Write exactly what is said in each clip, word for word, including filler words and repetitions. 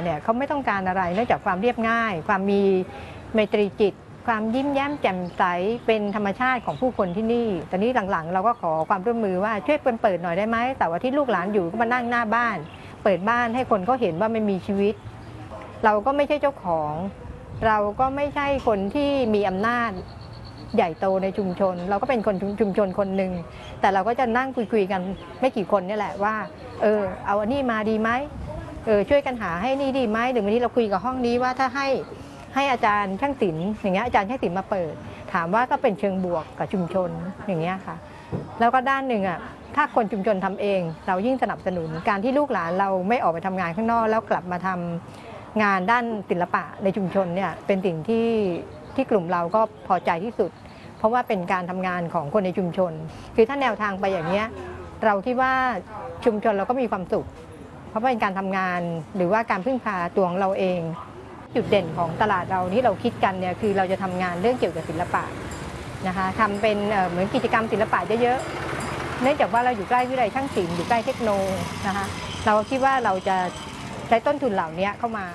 เนี่ยเขาไม่ต้องการอะไรนอกจากความเรียบง่าย ความมีไมตรีจิตความยิ้มแย้มแจ่มใสเป็นธรรมชาติของผู้คนที่นี่ตอนนี้หลังๆเราก็ขอความร่วมมือว่าช่วยเปิดเปิดหน่อยได้ไหมแต่ว่าที่ลูกหลานอยู่ก็มานั่งหน้าบ้านเปิดบ้านให้คนเขาเห็นว่ามันมีชีวิตเราก็ไม่ใช่เจ้าของเราก็ไม่ใช่คนที่มีอำนาจใหญ่โตในชุมชนเราก็เป็นคนชุมชนคนหนึ่งแต่เราก็จะนั่งคุยๆกันไม่กี่คนนี่แหละว่าเออเอาอันนี้มาดีไหมเออช่วยกันหาให้นี่ดีไหมหรือวันนี้เราคุยกับห้องนี้ว่าถ้าให้ให้อาจารย์ช่างศิลป์อย่างเงี้ยอาจารย์ช่างศิลป์มาเปิดถามว่าก็เป็นเชิงบวกกับชุมชนอย่างเงี้ยค่ะแล้วก็ด้านหนึ่งอ่ะถ้าคนชุมชนทำเองเรายิ่งสนับสนุนการที่ลูกหลานเราไม่ออกไปทำงานข้างนอกแล้วกลับมาทำงานด้านศิลปะในชุมชนเนี่ยเป็นสิ่งที่ที่กลุ่มเราก็พอใจที่สุดเพราะว่าเป็นการทำงานของคนในชุมชนคือถ้าแนวทางไปอย่างเงี้ยเราคิดว่าชุมชนเราก็มีความสุขเพราะเป็นการทำงานหรือว่าการพึ่งพาตัวของเราเองจุดเด่นของตลาดเราที่เราคิดกันเนี่ยคือเราจะทำงานเรื่องเกี่ยวกับศิลปะนะคะทำเป็นเหมือนกิจกรรมศิลปะเยอะๆเนื่องจากว่าเราอยู่ใกล้วิทยาลัยช่างศิลป์อยู่ใกล้เทคโนนะคะเราคิดว่าเราจะใช้ต้นทุนเหล่านี้เข้ามา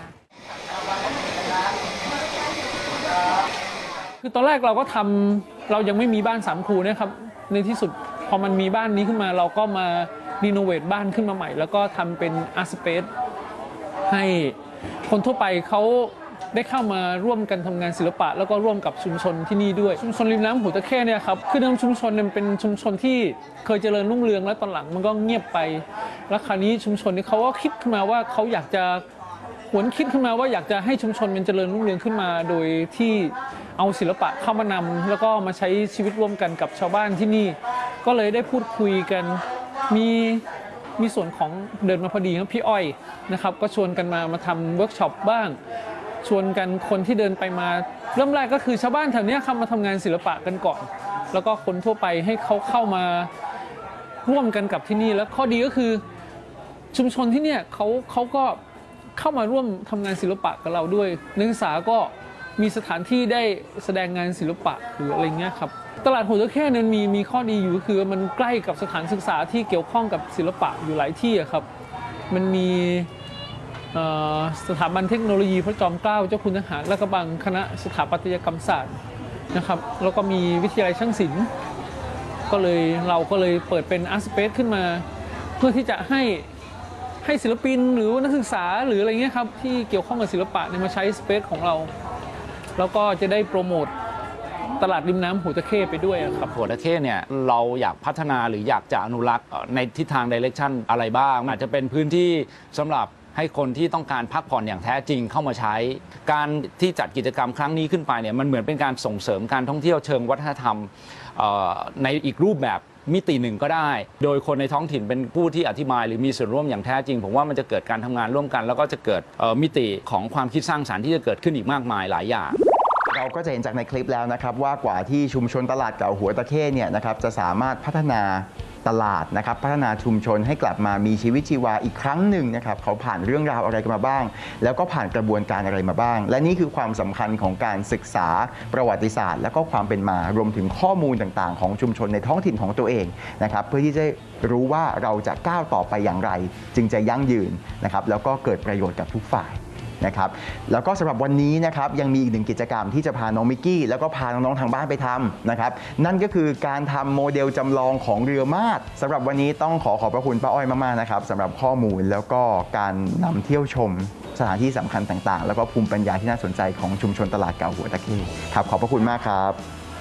คือตอนแรกเราก็ทำเรายังไม่มีบ้านสามครูนะครับในที่สุดพอมันมีบ้านนี้ขึ้นมาเราก็มารีโนเวทบ้านขึ้นมาใหม่แล้วก็ทำเป็นอาร์ตสเปซให้คนทั่วไปเขาได้เข้ามาร่วมกันทำงานศิลปะแล้วก็ร่วมกับชุมชนที่นี่ด้วยชุมชนริมน้ำหูตะเข้เนี่ยครับคือเดิมชุมชนเนี่ยเป็นชุมชนที่เคยเจริญรุ่งเรืองแล้วตอนหลังมันก็เงียบไปแล้วคราวนี้ชุมชนนี้เขาก็คิดขึ้นมาว่าเขาอยากจะหวนคิดขึ้นมาว่าอยากจะให้ชุมชนมันเจริญรุ่งเรืองขึ้นมาโดยที่เอาศิลปะเข้ามานำแล้วก็มาใช้ชีวิตร่วมกันกับชาวบ้านที่นี่ก็เลยได้พูดคุยกันมีมีส่วนของเดินมาพอดีครับพี่อ้อยนะครับก็ชวนกันมามาทำเวิร์กช็อปบ้างชวนกันคนที่เดินไปมาเริ่มแรกก็คือชาวบ้านแถวนี้ครับมาทำงานศิลปะกันก่อนแล้วก็คนทั่วไปให้เขาเข้ามาร่วมกันกับที่นี่แล้วข้อดีก็คือชุมชนที่เนี่ยเขาเขาก็เข้ามาร่วมทำงานศิลปะกับเราด้วยนักศึกษาก็มีสถานที่ได้แสดงงานศิลปะหรืออะไรเงี้ยครับตลาดหัวตะเข้นั้นมีมีข้อดีอยู่ก็คือมันใกล้กับสถานศึกษาที่เกี่ยวข้องกับศิลปะอยู่หลายที่ครับมันมีสถาบันเทคโนโลยีพระจอมเกล้าเจ้าคุณทหารและกระบังคณะสถาปัตยกรรมศาสตร์นะครับแล้วก็มีวิทยาลัยช่างศิลป์ก็เลยเราก็เลยเปิดเป็นอาร์ตสเปซขึ้นมาเพื่อที่จะให้ให้ศิลปินหรือนักศึกษาหรืออะไรเงี้ยครับที่เกี่ยวข้องกับศิลปะเนี่ยมาใช้สเปซของเราแล้วก็จะได้โปรโมทตลาดริมน้ำหัวตะเข้ไปด้วยครับหัวตะเข้เนี่ยเราอยากพัฒนาหรืออยากจะอนุรักษ์ในทิศทางไดเรกชันอะไรบ้างอาจจะเป็นพื้นที่สำหรับให้คนที่ต้องการพักผ่อนอย่างแท้จริงเข้ามาใช้การที่จัดกิจกรรมครั้งนี้ขึ้นไปเนี่ยมันเหมือนเป็นการส่งเสริมการท่องเที่ยวเชิงวัฒนธรรมในอีกรูปแบบมิติหนึ่งก็ได้โดยคนในท้องถิ่นเป็นผู้ที่อธิบายหรือมีส่วนร่วมอย่างแท้จริงผมว่ามันจะเกิดการทำงานร่วมกันแล้วก็จะเกิดมิติของความคิดสร้างสรรค์ที่จะเกิดขึ้นอีกมากมายหลายอย่างเราก็จะเห็นจากในคลิปแล้วนะครับว่ากว่าที่ชุมชนตลาดเก่าหัวตะเข้เนี่ยนะครับจะสามารถพัฒนาตลาดนะครับพัฒนาชุมชนให้กลับมามีชีวิตชีวาอีกครั้งหนึ่งนะครับเขาผ่านเรื่องราวอะไรกันมาบ้างแล้วก็ผ่านกระบวนการอะไรมาบ้างและนี่คือความสำคัญของการศึกษาประวัติศาสตร์และก็ความเป็นมารวมถึงข้อมูลต่างๆของชุมชนในท้องถิ่นของตัวเองนะครับเพื่อที่จะรู้ว่าเราจะก้าวต่อไปอย่างไรจึงจะยั่งยืนนะครับแล้วก็เกิดประโยชน์กับทุกฝ่ายนะครับแล้วก็สำหรับวันนี้นะครับยังมีอีกหนึ่งกิจกรรมที่จะพาน้องมิกกี้แล้วก็พาน้องๆทางบ้านไปทำนะครับนั่นก็คือการทำโมเดลจำลองของเรือมาดสำหรับวันนี้ต้องขอขอบพระคุณป้าอ้อยมากๆนะครับสำหรับข้อมูลแล้วก็การนำเที่ยวชมสถานที่สำคัญต่างๆแล้วก็ภูมิปัญญาที่น่าสนใจของชุมชนตลาดเก่าหัวตะเข้ครับขอบพระคุณมากครับ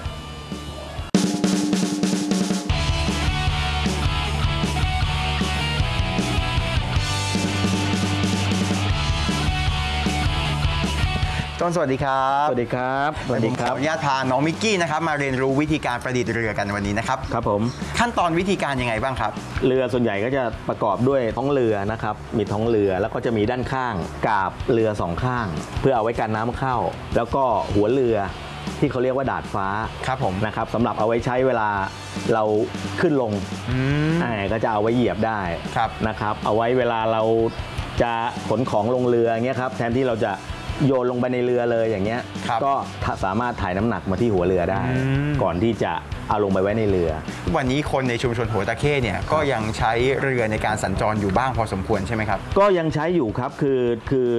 จอนสวัสดีครับสวัสดีครับสวัสดีครับขออนุญาตพาน้องมิกกี้นะครับมาเรียนรู้วิธีการประดิษฐ์เรือกันวันนี้นะครับครับผมขั้นตอนวิธีการยังไงบ้างครับเรือส่วนใหญ่ก็จะประกอบด้วยท้องเรือนะครับมีท้องเรือแล้วก็จะมีด้านข้างกาบเรือสองข้างเพื่อเอาไว้กันน้ำเข้าแล้วก็หัวเรือที่เขาเรียกว่าดาดฟ้าครับผมนะครับสำหรับเอาไว้ใช้เวลาเราขึ้นลงอ่าก็จะเอาไว้เหยียบได้นะครับเอาไว้เวลาเราจะขนของลงเรือเงี้ยครับแทนที่เราจะโยนลงไปในเรือเลยอย่างเงี้ยก็สามารถถ่ายน้ำหนักมาที่หัวเรือได้ก่อนที่จะเอาลงไปไว้ในเรือวันนี้คนในชุมชนหัวตะเข้เนี่ยก็ยังใช้เรือในการสัญจรอยู่บ้างพอสมควรใช่ไหมครับก็ยังใช้อยู่ครับคือคือ